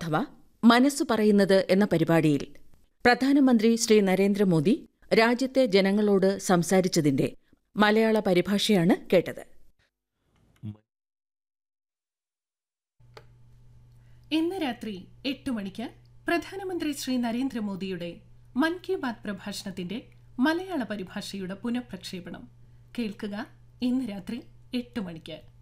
അഥവാ മനസ്സു പറയുന്നത് എന്ന പരിപാടിയിൽ പ്രധാനമന്ത്രി ശ്രീ നരേന്ദ്രമോദി രാജ്യത്തെ ജനങ്ങളോട് സംസാരിച്ചതിന്റെ മലയാള പരിഭാഷയാണ് കേട്ടത്. ഇന്ന് രാത്രി 8 മണിക്ക് പ്രധാനമന്ത്രി ശ്രീ നരേന്ദ്രമോദിയുടെ മൻ കി ബാത് പ്രഭാഷണത്തിന്റെ മലയാള പരിഭാഷയുടെ പുനഃപ്രക്ഷേപണം കേൾക്കുക. ഇന്ന് രാത്രി 8 മണിക്ക്.